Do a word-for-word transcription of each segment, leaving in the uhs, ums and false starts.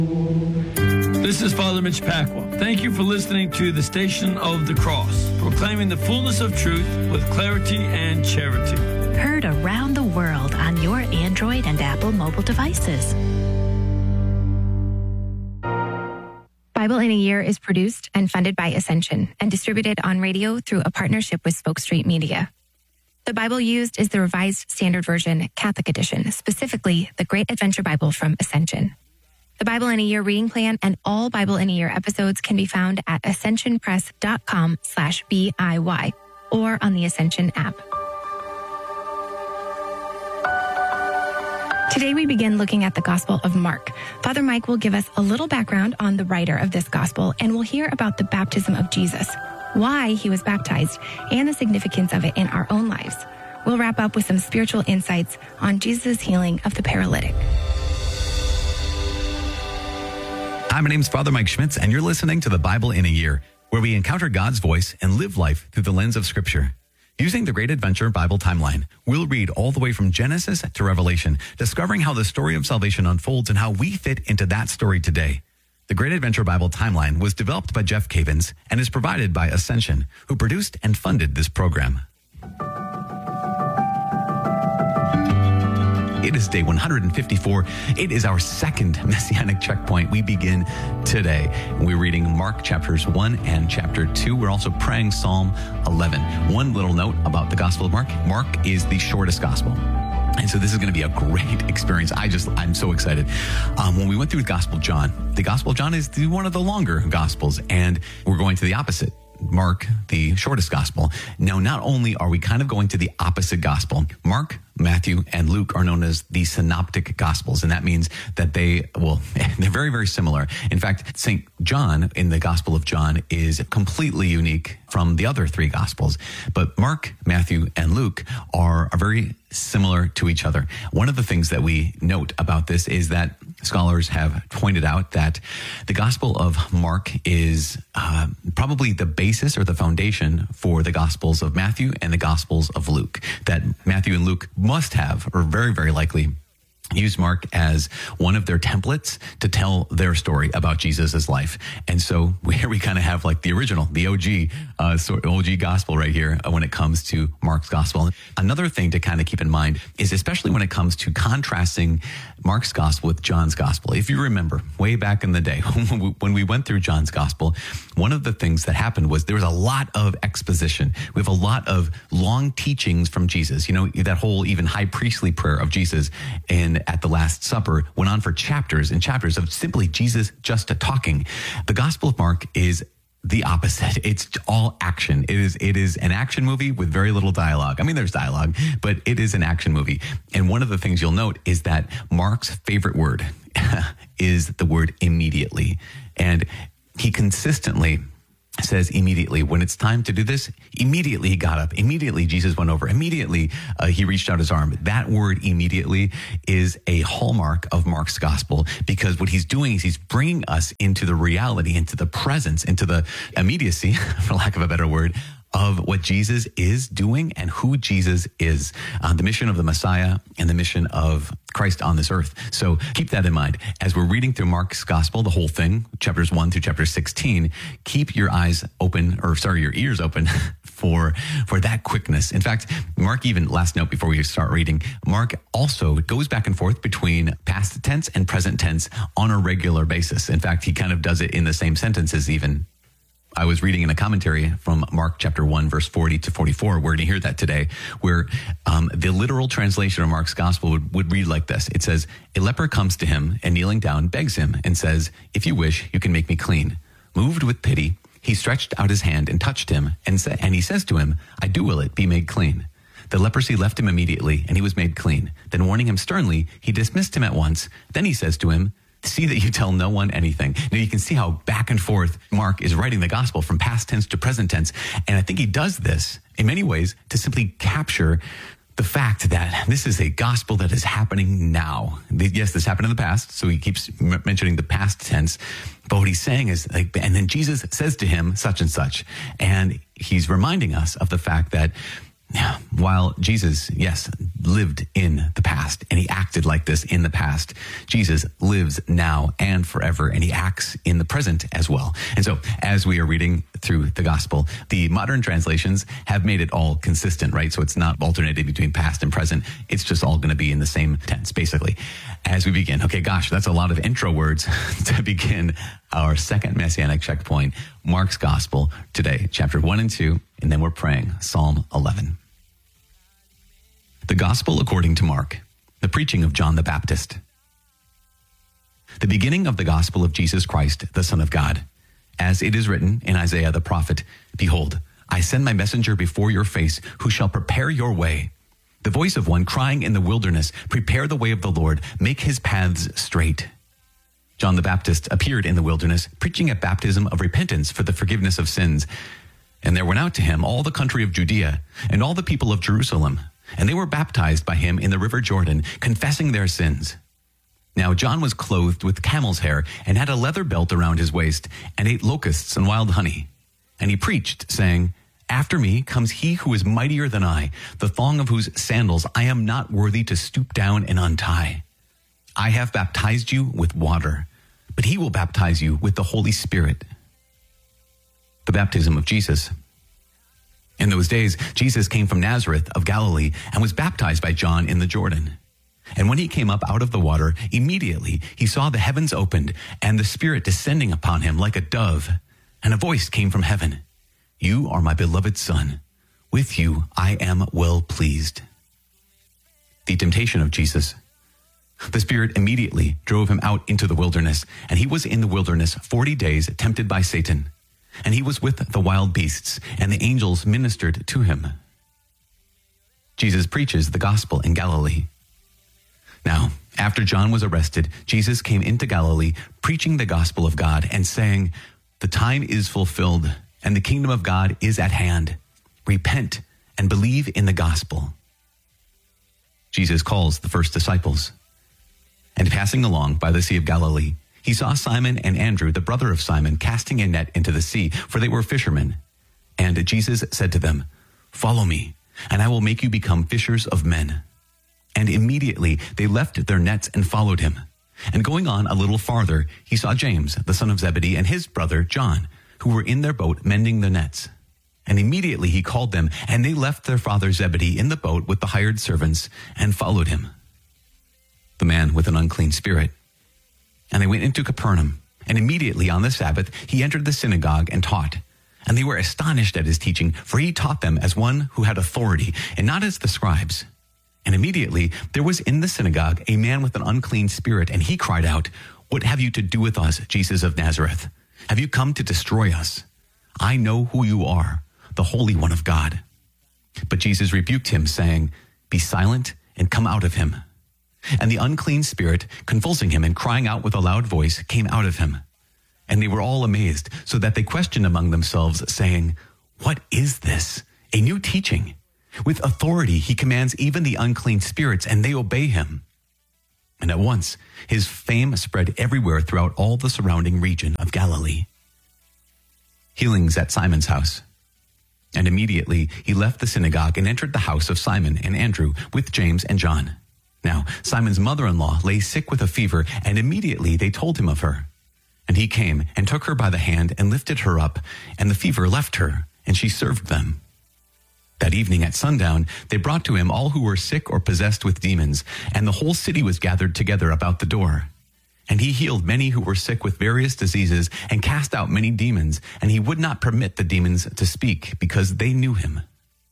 This is Father Mitch Pacwa. Thank you for listening to the Station of the Cross, proclaiming the fullness of truth with clarity and charity. Heard around the world on your Android and Apple mobile devices. Bible in a Year is produced and funded by Ascension and distributed on radio through a partnership with Spoke Street Media. The Bible used is the Revised Standard Version Catholic Edition, specifically the Great Adventure Bible from Ascension. The Bible in a Year reading plan and all Bible in a Year episodes can be found at ascensionpress.com slash BIY or on the Ascension app. Today we begin looking at the Gospel of Mark. Father Mike will give us a little background on the writer of this Gospel, and we'll hear about the baptism of Jesus, why he was baptized, and the significance of it in our own lives. We'll wrap up with some spiritual insights on Jesus' healing of the paralytic. Hi, my name's Father Mike Schmitz, and you're listening to the Bible in a Year, where we encounter God's voice and live life through the lens of Scripture. Using the Great Adventure Bible timeline, we'll read all the way from Genesis to Revelation, discovering how the story of salvation unfolds and how we fit into that story today. The Great Adventure Bible timeline was developed by Jeff Cavins and is provided by Ascension, who produced and funded this program. It is day one hundred fifty-four. It is our second Messianic checkpoint. We begin today. We're reading Mark chapters one and chapter two. We're also praying Psalm eleven. One little note about the Gospel of Mark. Mark is the shortest Gospel. And so this is going to be a great experience. I just, I'm so excited. Um, when we went through the Gospel of John, the Gospel of John is the, one of the longer Gospels, and we're going to the opposite. Mark, the shortest Gospel. Now, not only are we kind of going to the opposite Gospel, Mark, Matthew, and Luke are known as the synoptic Gospels, and that means that they, well, they're very, very similar. In fact, Saint John in the Gospel of John is completely unique from the other three Gospels, but Mark, Matthew, and Luke are, are very similar to each other. One of the things that we note about this is that scholars have pointed out that the Gospel of Mark is uh, probably the basis or the foundation for the Gospels of Matthew and the Gospels of Luke, that Matthew and Luke must have, or very, very likely, use Mark as one of their templates to tell their story about Jesus's life. And so here we kind of have like the original, the O G, uh, O G gospel right here when it comes to Mark's gospel. Another thing to kind of keep in mind is especially when it comes to contrasting Mark's gospel with John's gospel. If you remember way back in the day when we went through John's gospel, one of the things that happened was there was a lot of exposition. We have a lot of long teachings from Jesus. You know, that whole even high priestly prayer of Jesus in at the Last Supper went on for chapters and chapters of simply Jesus just talking. The Gospel of Mark is the opposite. It's all action. It is it is an action movie with very little dialogue. I mean, there's dialogue, but it is an action movie. And one of the things you'll note is that Mark's favorite word is the word immediately. And he consistently says immediately. When it's time to do this, immediately he got up. Immediately Jesus went over. Immediately uh, he reached out his arm. That word immediately is a hallmark of Mark's gospel, because what he's doing is he's bringing us into the reality, into the presence, into the immediacy, for lack of a better word, of what Jesus is doing and who Jesus is, uh, the mission of the Messiah and the mission of Christ on this earth. So keep that in mind. As we're reading through Mark's gospel, the whole thing, chapters one through chapter sixteen, keep your eyes open, or sorry, your ears open for, for that quickness. In fact, Mark even, last note before we start reading, Mark also goes back and forth between past tense and present tense on a regular basis. In fact, he kind of does it in the same sentences even. I was reading in a commentary from Mark chapter one, verse forty to forty-four. We're going to hear that today, where um, the literal translation of Mark's gospel would, would read like this. It says, a leper comes to him and kneeling down begs him and says, if you wish, you can make me clean. Moved with pity, he stretched out his hand and touched him, and, sa- and he says to him, I do will it be made clean. The leprosy left him immediately, and he was made clean. Then warning him sternly, he dismissed him at once. Then he says to him, see that you tell no one anything. Now you can see how back and forth Mark is writing the gospel from past tense to present tense. And I think he does this in many ways to simply capture the fact that this is a gospel that is happening now. Yes, this happened in the past, so he keeps m- mentioning the past tense. But what he's saying is, like, and then Jesus says to him such and such. And he's reminding us of the fact that Yeah, while Jesus, yes, lived in the past and he acted like this in the past, Jesus lives now and forever, and he acts in the present as well. And so as we are reading through the gospel, the modern translations have made it all consistent, right? So it's not alternating between past and present. It's just all going to be in the same tense, basically. As we begin, okay, gosh, that's a lot of intro words to begin our second Messianic checkpoint, Mark's gospel today, chapter one and two, and then we're praying Psalm eleven. The Gospel according to Mark, the preaching of John the Baptist. The beginning of the gospel of Jesus Christ, the Son of God. As it is written in Isaiah the prophet, "Behold, I send my messenger before your face, who shall prepare your way. The voice of one crying in the wilderness, prepare the way of the Lord, make his paths straight." John the Baptist appeared in the wilderness, preaching a baptism of repentance for the forgiveness of sins. And there went out to him all the country of Judea and all the people of Jerusalem. And they were baptized by him in the river Jordan, confessing their sins. Now John was clothed with camel's hair and had a leather belt around his waist and ate locusts and wild honey. And he preached, saying, "After me comes he who is mightier than I, the thong of whose sandals I am not worthy to stoop down and untie. I have baptized you with water, but he will baptize you with the Holy Spirit." The baptism of Jesus. In those days, Jesus came from Nazareth of Galilee and was baptized by John in the Jordan. And when he came up out of the water, immediately he saw the heavens opened and the Spirit descending upon him like a dove. And a voice came from heaven, "You are my beloved Son. With you I am well pleased." The temptation of Jesus. The Spirit immediately drove him out into the wilderness, and he was in the wilderness forty days tempted by Satan. And he was with the wild beasts, and the angels ministered to him. Jesus preaches the gospel in Galilee. Now, after John was arrested, Jesus came into Galilee, preaching the gospel of God and saying, "The time is fulfilled, and the kingdom of God is at hand. Repent and believe in the gospel." Jesus calls the first disciples. And passing along by the Sea of Galilee, he saw Simon and Andrew, the brother of Simon, casting a net into the sea, for they were fishermen. And Jesus said to them, "Follow me, and I will make you become fishers of men." And immediately they left their nets and followed him. And going on a little farther, he saw James, the son of Zebedee, and his brother John, who were in their boat mending the nets. And immediately he called them, and they left their father Zebedee in the boat with the hired servants and followed him. The man with an unclean spirit. And they went into Capernaum, and immediately on the Sabbath he entered the synagogue and taught. And they were astonished at his teaching, for he taught them as one who had authority, and not as the scribes. And immediately there was in the synagogue a man with an unclean spirit, and he cried out, "What have you to do with us, Jesus of Nazareth? Have you come to destroy us? I know who you are, the Holy One of God." But Jesus rebuked him, saying, "Be silent and come out of him." And the unclean spirit, convulsing him and crying out with a loud voice, came out of him. And they were all amazed, so that they questioned among themselves, saying, "What is this? A new teaching. With authority he commands even the unclean spirits, and they obey him." And at once his fame spread everywhere throughout all the surrounding region of Galilee. Healings at Simon's house. And immediately he left the synagogue and entered the house of Simon and Andrew with James and John. Now Simon's mother-in-law lay sick with a fever, and immediately they told him of her. And he came and took her by the hand and lifted her up, and the fever left her, and she served them. That evening at sundown, they brought to him all who were sick or possessed with demons, and the whole city was gathered together about the door. And he healed many who were sick with various diseases, and cast out many demons, and he would not permit the demons to speak, because they knew him.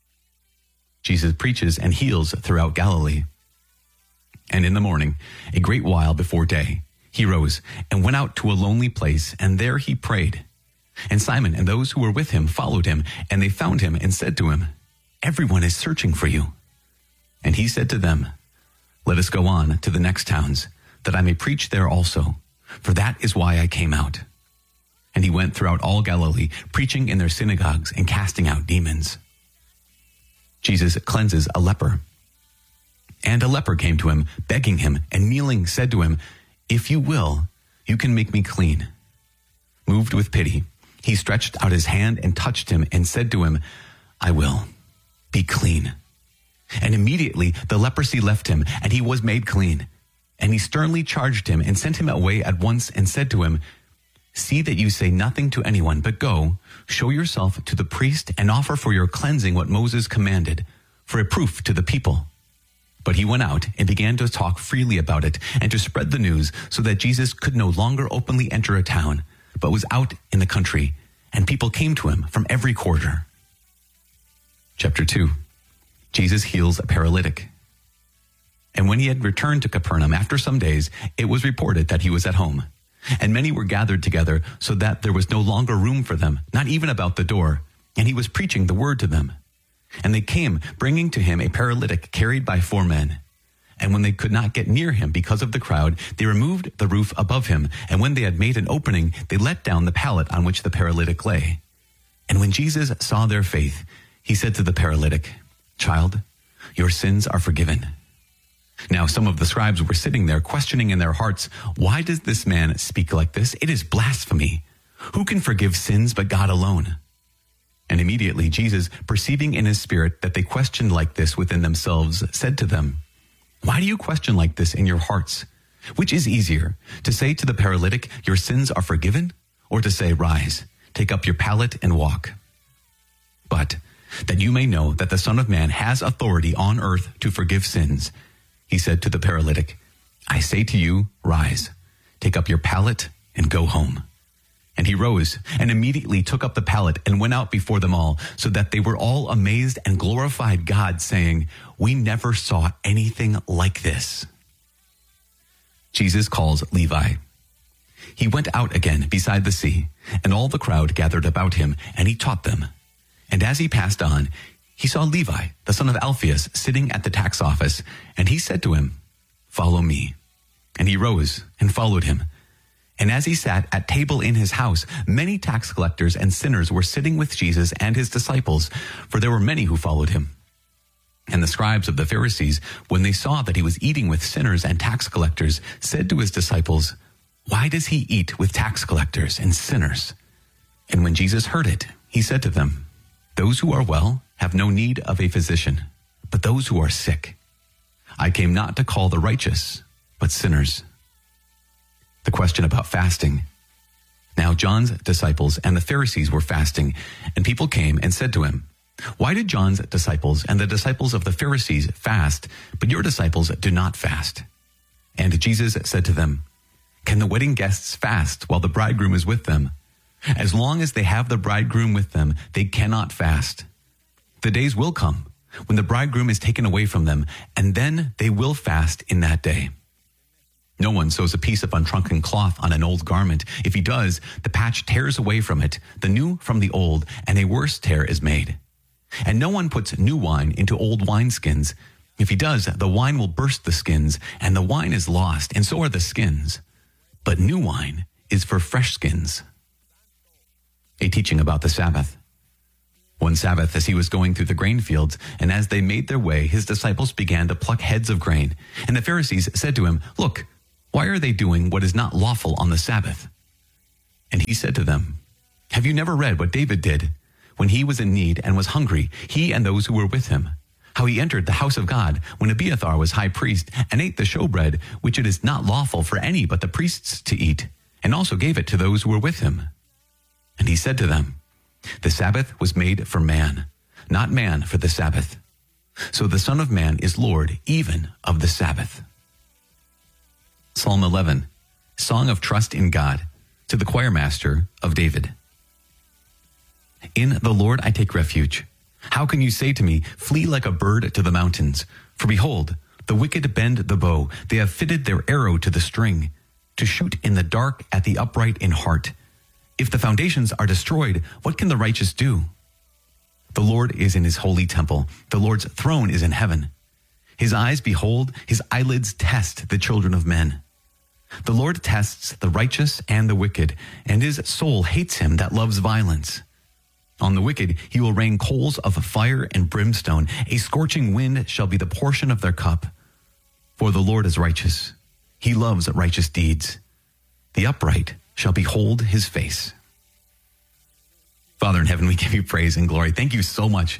Jesus preaches and heals throughout Galilee. And in the morning, a great while before day, he rose and went out to a lonely place, and there he prayed. And Simon and those who were with him followed him, and they found him and said to him, "Everyone is searching for you." And he said to them, "Let us go on to the next towns, that I may preach there also, for that is why I came out." And he went throughout all Galilee, preaching in their synagogues and casting out demons. Jesus cleanses a leper. And a leper came to him, begging him, and kneeling said to him, "If you will, you can make me clean." Moved with pity, he stretched out his hand and touched him and said to him, "I will. be clean." And immediately the leprosy left him, and he was made clean. And he sternly charged him and sent him away at once and said to him, "See that you say nothing to anyone, but go, show yourself to the priest and offer for your cleansing what Moses commanded, for a proof to the people." But he went out and began to talk freely about it and to spread the news, so that Jesus could no longer openly enter a town, but was out in the country, and people came to him from every quarter. Chapter two. Jesus heals a paralytic. And when he had returned to Capernaum after some days, it was reported that he was at home. And many were gathered together, so that there was no longer room for them, not even about the door. And he was preaching the word to them. And they came, bringing to him a paralytic carried by four men. And when they could not get near him because of the crowd, they removed the roof above him. And when they had made an opening, they let down the pallet on which the paralytic lay. And when Jesus saw their faith, he said to the paralytic, "Child, your sins are forgiven." Now some of the scribes were sitting there, questioning in their hearts, "Why does this man speak like this? It is blasphemy. Who can forgive sins but God alone?" And immediately Jesus, perceiving in his spirit that they questioned like this within themselves, said to them, "Why do you question like this in your hearts? Which is easier, to say to the paralytic, 'Your sins are forgiven,' or to say, 'Rise, take up your pallet and walk'? But that you may know that the Son of Man has authority on earth to forgive sins," he said to the paralytic, "I say to you, rise, take up your pallet and go home." And he rose and immediately took up the pallet and went out before them all, so that they were all amazed and glorified God, saying, "We never saw anything like this." Jesus calls Levi. He went out again beside the sea, and all the crowd gathered about him, and he taught them. And as he passed on, he saw Levi, the son of Alphaeus, sitting at the tax office, and he said to him, "Follow me." And he rose and followed him. And as he sat at table in his house, many tax collectors and sinners were sitting with Jesus and his disciples, for there were many who followed him. And the scribes of the Pharisees, when they saw that he was eating with sinners and tax collectors, said to his disciples, "Why does he eat with tax collectors and sinners?" And when Jesus heard it, he said to them, "Those who are well have no need of a physician, but those who are sick. I came not to call the righteous, but sinners." The question about fasting. Now John's disciples and the Pharisees were fasting, and people came and said to him, "Why did John's disciples and the disciples of the Pharisees fast, but your disciples do not fast?" And Jesus said to them, "Can the wedding guests fast while the bridegroom is with them? As long as they have the bridegroom with them, they cannot fast. The days will come when the bridegroom is taken away from them, and then they will fast in that day. No one sews a piece of unshrunken cloth on an old garment. If he does, the patch tears away from it, the new from the old, and a worse tear is made. And no one puts new wine into old wineskins. If he does, the wine will burst the skins, and the wine is lost, and so are the skins. But new wine is for fresh skins." A teaching about the Sabbath. One Sabbath, as he was going through the grain fields, and as they made their way, his disciples began to pluck heads of grain. And the Pharisees said to him, "Look, why are they doing what is not lawful on the Sabbath?" And he said to them, "Have you never read what David did when he was in need and was hungry, he and those who were with him? How he entered the house of God when Abiathar was high priest and ate the showbread, which it is not lawful for any but the priests to eat, and also gave it to those who were with him. And he said to them, the Sabbath was made for man, not man for the Sabbath. So the Son of Man is Lord even of the Sabbath." Psalm eleven, Song of Trust in God, to the choir master of David. In the Lord I take refuge. How can you say to me, "Flee like a bird to the mountains"? For behold, the wicked bend the bow. They have fitted their arrow to the string, to shoot in the dark at the upright in heart. If the foundations are destroyed, what can the righteous do? The Lord is in his holy temple. The Lord's throne is in heaven. His eyes behold, his eyelids test the children of men. The Lord tests the righteous and the wicked, and his soul hates him that loves violence. On the wicked he will rain coals of fire and brimstone. A scorching wind shall be the portion of their cup. For the Lord is righteous. He loves righteous deeds. The upright shall behold his face. Father in heaven, we give you praise and glory. Thank you so much,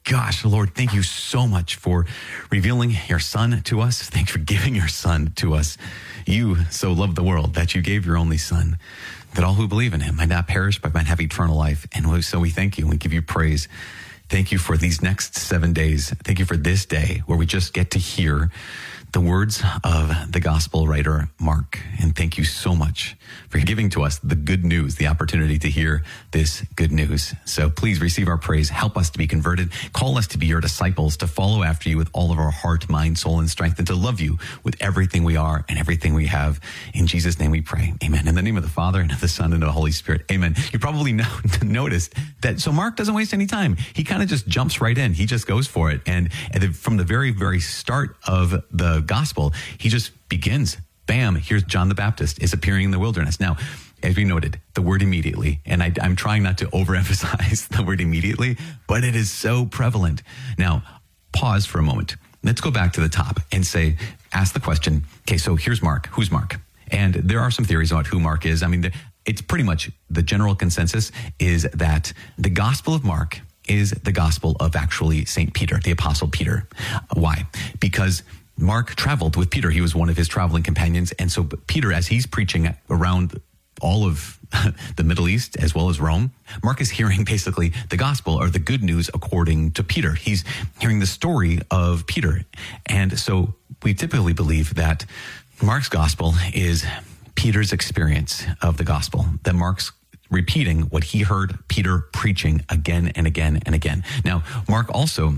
gosh, Lord, thank you so much for revealing your son to us. Thanks for giving your son to us. You so loved the world that you gave your only son, that all who believe in him might not perish, but might have eternal life. And so we thank you and we give you praise. Thank you for these next seven days. Thank you for this day where we just get to hear the words of the gospel writer, Mark. And thank you so much for giving to us the good news, the opportunity to hear this good news. So please receive our praise. Help us to be converted. Call us to be your disciples, to follow after you with all of our heart, mind, soul, and strength, and to love you with everything we are and everything we have. In Jesus' name we pray. Amen. In the name of the Father, and of the Son, and of the Holy Spirit. Amen. You probably know, noticed that, so Mark doesn't waste any time. He kind of just jumps right in. He just goes for it. And, and from the very, very start of the gospel, he just begins. Bam, here's John the Baptist is appearing in the wilderness. Now, as we noted, the word immediately, and I, I'm trying not to overemphasize the word immediately, but it is so prevalent. Now, pause for a moment. Let's go back to the top and say, ask the question, okay, so here's Mark. Who's Mark? And there are some theories about who Mark is. I mean, it's pretty much the general consensus is that the Gospel of Mark is the gospel of actually Saint Peter, the Apostle Peter. Why? Because Mark traveled with Peter. He was one of his traveling companions. And so Peter, as he's preaching around all of the Middle East as well as Rome, Mark is hearing basically the gospel or the good news according to Peter. He's hearing the story of Peter. And so we typically believe that Mark's gospel is Peter's experience of the gospel, that Mark's repeating what he heard Peter preaching again and again and again. Now, Mark also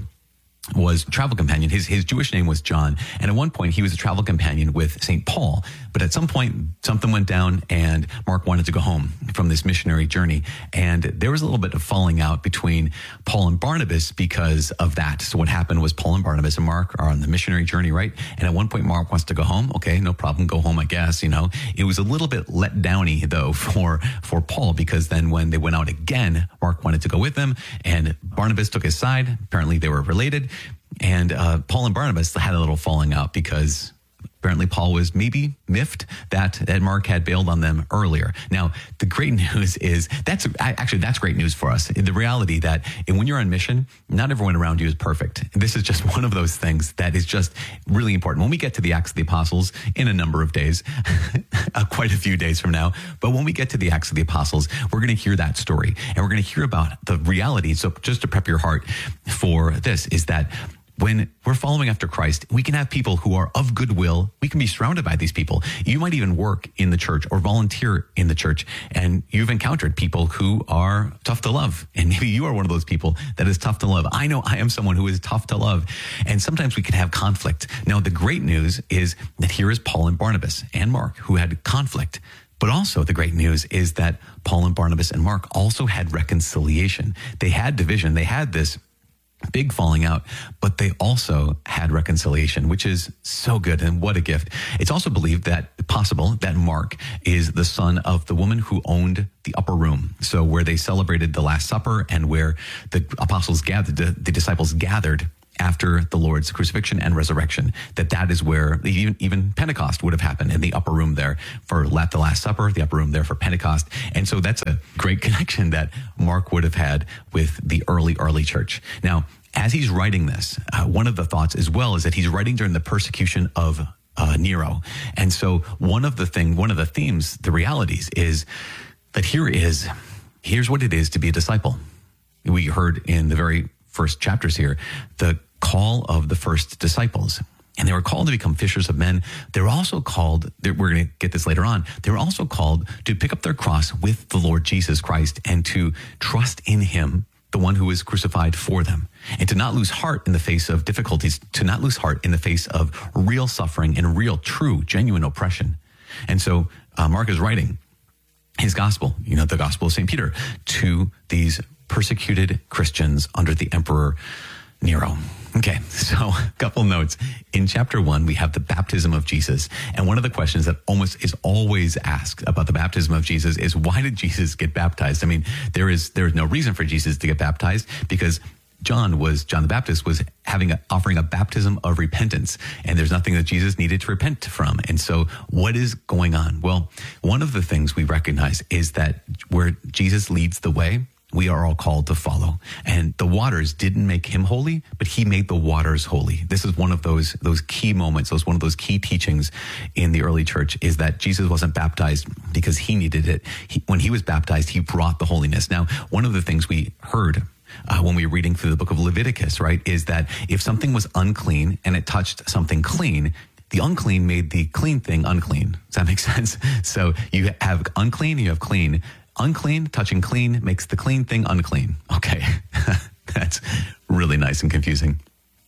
was travel companion. His his Jewish name was John. And at one point, he was a travel companion with Saint Paul. But at some point, something went down and Mark wanted to go home from this missionary journey. And there was a little bit of falling out between Paul and Barnabas because of that. So what happened was Paul and Barnabas and Mark are on the missionary journey, right? And at one point, Mark wants to go home. Okay, no problem. Go home, I guess. You know, it was a little bit let downy, though, for, for Paul, because then when they went out again, Mark wanted to go with them and Barnabas took his side. Apparently, they were related. And uh, Paul and Barnabas had a little falling out because apparently Paul was maybe miffed that, that Mark had bailed on them earlier. Now, the great news is that's actually that's great news for us. In the reality that when you're on mission, not everyone around you is perfect. This is just one of those things that is just really important. When we get to the Acts of the Apostles in a number of days, quite a few days from now, but when we get to the Acts of the Apostles, we're going to hear that story and we're going to hear about the reality. So just to prep your heart for this is that when we're following after Christ, we can have people who are of goodwill. We can be surrounded by these people. You might even work in the church or volunteer in the church, and you've encountered people who are tough to love. And maybe you are one of those people that is tough to love. I know I am someone who is tough to love. And sometimes we can have conflict. Now, the great news is that here is Paul and Barnabas and Mark who had conflict. But also the great news is that Paul and Barnabas and Mark also had reconciliation. They had division. They had this big falling out, but they also had reconciliation, which is so good. And what a gift. It's also believed that possible that Mark is the son of the woman who owned the upper room. So where they celebrated the Last Supper and where the apostles gathered, the, the disciples gathered after the Lord's crucifixion and resurrection, that that is where even, even Pentecost would have happened, in the upper room there for the Last Supper, the upper room there for Pentecost. And so that's a great connection that Mark would have had with the early, early church. Now, as he's writing this, uh, one of the thoughts as well is that he's writing during the persecution of uh, Nero. And so one of the thing, one of the themes, the realities is that here is, here's what it is to be a disciple. We heard in the very first chapters here, the call of the first disciples. And they were called to become fishers of men. They were also called, we're going to get this later on, they were also called to pick up their cross with the Lord Jesus Christ and to trust in him, the one who was crucified for them, and to not lose heart in the face of difficulties, to not lose heart in the face of real suffering and real, true, genuine oppression. And so uh, Mark is writing his gospel, you know, the gospel of Saint Peter, to these persecuted Christians under the Emperor Nero. Okay, so a couple notes. In chapter one, we have the baptism of Jesus. And one of the questions that almost is always asked about the baptism of Jesus is, why did Jesus get baptized? I mean, there is there is no reason for Jesus to get baptized, because John was, John the Baptist was having a, offering a baptism of repentance, and there's nothing that Jesus needed to repent from. And so what is going on? Well, one of the things we recognize is that where Jesus leads the way, we are all called to follow. And the waters didn't make him holy, but he made the waters holy. This is one of those those key moments, those one of those key teachings in the early church, is that Jesus wasn't baptized because he needed it. He, when he was baptized, he brought the holiness. Now, one of the things we heard uh, when we were reading through the book of Leviticus, right, is that if something was unclean and it touched something clean, the unclean made the clean thing unclean. Does that make sense? So you have unclean, you have clean. Unclean touching clean makes the clean thing unclean. Okay, that's really nice and confusing.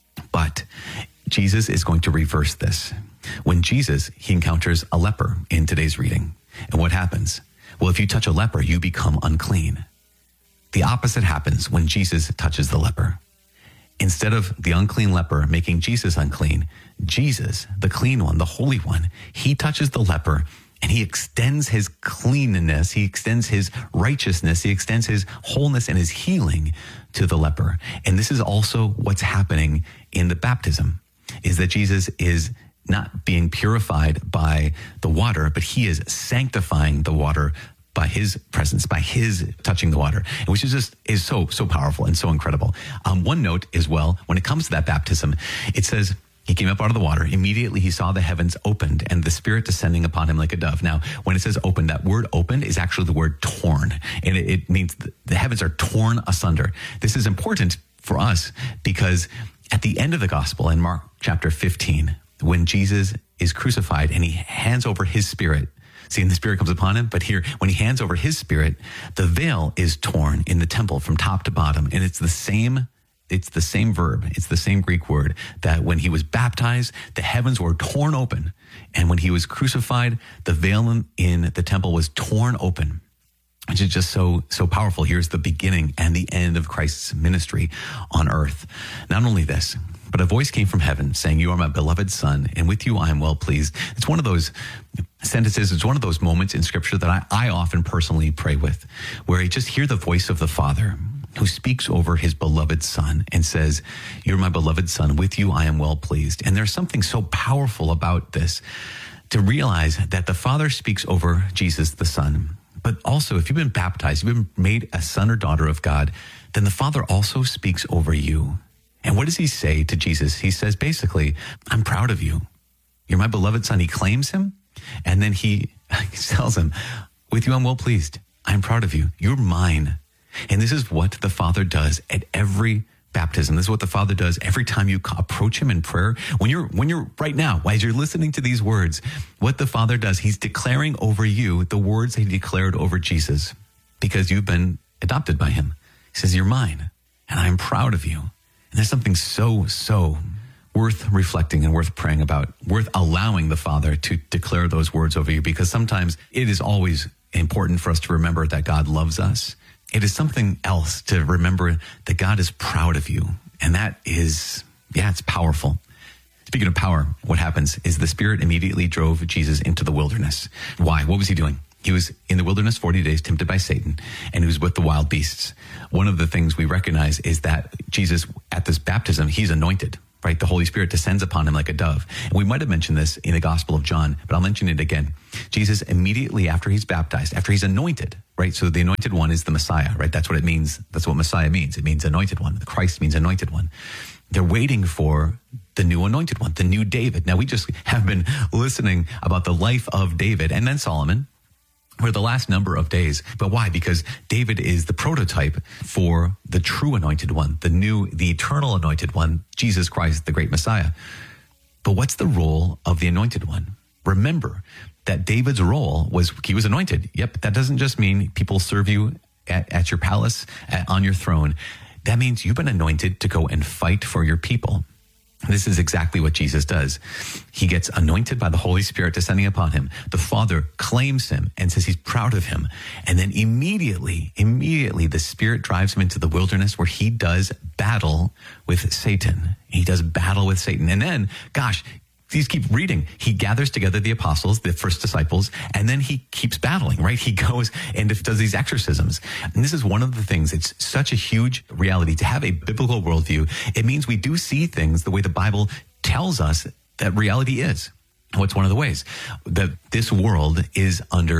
But Jesus is going to reverse this. When Jesus, he encounters a leper in today's reading. And what happens? Well, if you touch a leper, you become unclean. The opposite happens when Jesus touches the leper. Instead of the unclean leper making Jesus unclean, Jesus, the clean one, the holy one, he touches the leper and he extends his cleanness, he extends his righteousness, he extends his wholeness and his healing to the leper. And this is also what's happening in the baptism, is that Jesus is not being purified by the water, but he is sanctifying the water by his presence, by his touching the water, which is just is so, so powerful and so incredible. Um, one note as well, when it comes to that baptism, it says, he came up out of the water. Immediately he saw the heavens opened and the Spirit descending upon him like a dove. Now, when it says opened, that word opened is actually the word torn. And it, it means the heavens are torn asunder. This is important for us because at the end of the gospel in Mark chapter fifteen, when Jesus is crucified and he hands over his Spirit, see, and the Spirit comes upon him, but here, when he hands over his Spirit, the veil is torn in the temple from top to bottom. And it's the same It's the same verb. It's the same Greek word that when he was baptized, the heavens were torn open. And when he was crucified, the veil in, in the temple was torn open, which is just so, so powerful. Here's the beginning and the end of Christ's ministry on earth. Not only this, but a voice came from heaven saying, "You are my beloved Son, and with you I am well pleased." It's one of those sentences, it's one of those moments in Scripture that I, I often personally pray with, where I just hear the voice of the Father who speaks over his beloved Son and says, "You're my beloved Son, with you I am well pleased." And there's something so powerful about this, to realize that the Father speaks over Jesus the Son. But also, if you've been baptized, you've been made a son or daughter of God, then the Father also speaks over you. And what does he say to Jesus? He says, basically, "I'm proud of you. You're my beloved Son." He claims him, and then he tells him, "With you I'm well pleased. I'm proud of you. You're mine." And this is what the Father does at every baptism. This is what the Father does every time you approach him in prayer. When you're, when you're right now, as you're listening to these words, what the Father does, he's declaring over you the words he declared over Jesus, because you've been adopted by him. He says, "You're mine, and I'm proud of you." And there's something so, so worth reflecting and worth praying about, worth allowing the Father to declare those words over you, because sometimes it is always important for us to remember that God loves us. It is something else to remember that God is proud of you. And that is, yeah, it's powerful. Speaking of power, what happens is the Spirit immediately drove Jesus into the wilderness. Why? What was he doing? He was in the wilderness forty days, tempted by Satan, and he was with the wild beasts. One of the things we recognize is that Jesus, at this baptism, he's anointed, right? The Holy Spirit descends upon him like a dove. And we might have mentioned this in the Gospel of John, but I'll mention it again. Jesus, immediately after he's baptized, after he's anointed, right? So the anointed one is the Messiah, right? That's what it means. That's what Messiah means. It means anointed one. Christ means anointed one. They're waiting for the new anointed one, the new David. Now, we just have been listening about the life of David and then Solomon for the last number of days. But why? Because David is the prototype for the true anointed one, the new, the eternal anointed one, Jesus Christ, the great Messiah. But what's the role of the anointed one? Remember that David's role was, he was anointed. Yep, that doesn't just mean people serve you at, at your palace, at, on your throne. That means you've been anointed to go and fight for your people. This is exactly what Jesus does. He gets anointed by the Holy Spirit descending upon him. The Father claims him and says he's proud of him. And then immediately, immediately the Spirit drives him into the wilderness where he does battle with Satan. He does battle with Satan. And then, gosh, please keep reading. He gathers together the apostles, the first disciples, and then he keeps battling, right? He goes and does these exorcisms. And this is one of the things, it's such a huge reality to have a biblical worldview. It means we do see things the way the Bible tells us that reality is. What's one of the ways? That this world is under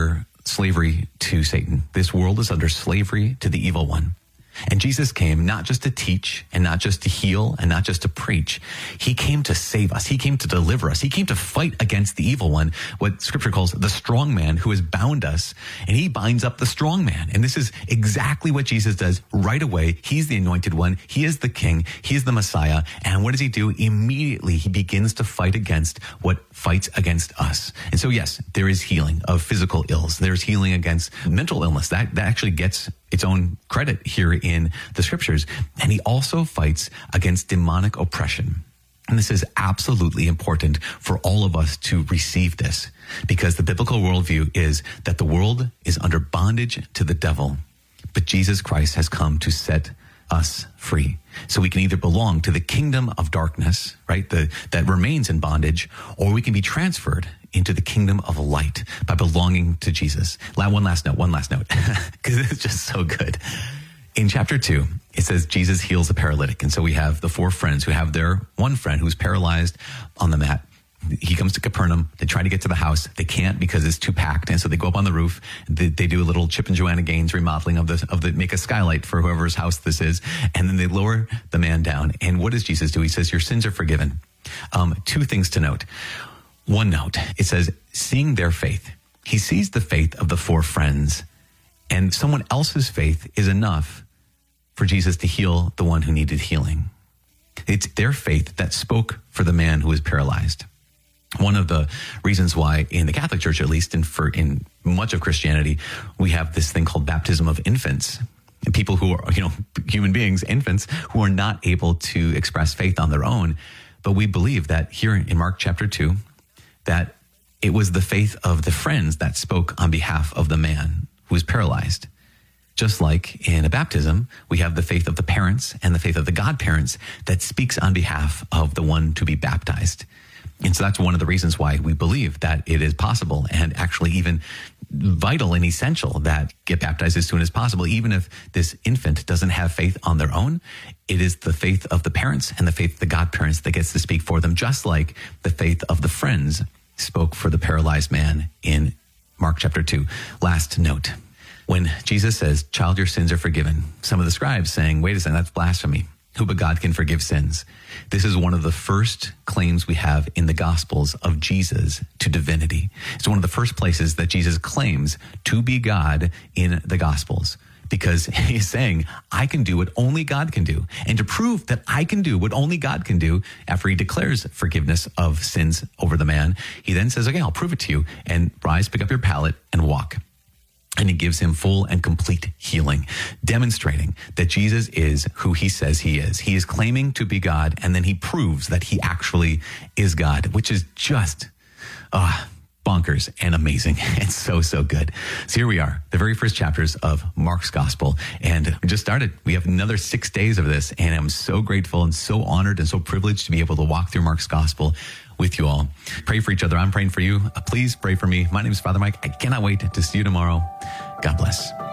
slavery to Satan. This world is under slavery to the evil one. And Jesus came not just to teach and not just to heal and not just to preach. He came to save us. He came to deliver us. He came to fight against the evil one, what scripture calls the strong man who has bound us, and he binds up the strong man. And this is exactly what Jesus does right away. He's the anointed one. He is the king. He is the Messiah. And what does he do? Immediately he begins to fight against what fights against us. And so yes, there is healing of physical ills. There's healing against mental illness. That, that actually gets its own credit here in the scriptures. And he also fights against demonic oppression. And this is absolutely important for all of us to receive this, because the biblical worldview is that the world is under bondage to the devil, but Jesus Christ has come to set us free. So we can either belong to the kingdom of darkness, right, the, that remains in bondage, or we can be transferred into the kingdom of light by belonging to Jesus. One last note, one last note, because it's just so good. In chapter two, it says Jesus heals a paralytic. And so we have the four friends who have their one friend who's paralyzed on the mat. He comes to Capernaum. They try to get to the house. They can't because it's too packed. And so they go up on the roof. They, they do a little Chip and Joanna Gaines remodeling of the, of the, make a skylight for whoever's house this is. And then they lower the man down. And what does Jesus do? He says, your sins are forgiven. Um, two things to note. One note, it says, seeing their faith. He sees the faith of the four friends, and someone else's faith is enough for Jesus to heal the one who needed healing. It's their faith that spoke for the man who was paralyzed. One of the reasons why in the Catholic Church, at least, and for in much of Christianity, we have this thing called baptism of infants. And people who are, you know, human beings, infants, who are not able to express faith on their own. But we believe that here in Mark chapter two, that it was the faith of the friends that spoke on behalf of the man who was paralyzed. Just like in a baptism, we have the faith of the parents and the faith of the godparents that speaks on behalf of the one to be baptized. And so that's one of the reasons why we believe that it is possible and actually even vital and essential that get baptized as soon as possible. Even if this infant doesn't have faith on their own, it is the faith of the parents and the faith of the godparents that gets to speak for them, just like the faith of the friends spoke for the paralyzed man in Mark chapter two. Last note, when Jesus says, child, your sins are forgiven, some of the scribes saying, wait a second, that's blasphemy. Who but God can forgive sins? This is one of the first claims we have in the Gospels of Jesus to divinity. It's one of the first places that Jesus claims to be God in the Gospels, because he's saying, I can do what only God can do. And to prove that I can do what only God can do, after he declares forgiveness of sins over the man, he then says, okay, I'll prove it to you. And rise, pick up your pallet and walk. And he gives him full and complete healing, demonstrating that Jesus is who he says he is. He is claiming to be God, and then he proves that he actually is God, which is just uh, bonkers and amazing and so, so good. So here we are, the very first chapters of Mark's Gospel, and we just started. We have another six days of this, and I'm so grateful and so honored and so privileged to be able to walk through Mark's Gospel with you all. Pray for each other. I'm praying for you. Uh, please pray for me. My name is Father Mike. I cannot wait to see you tomorrow. God bless.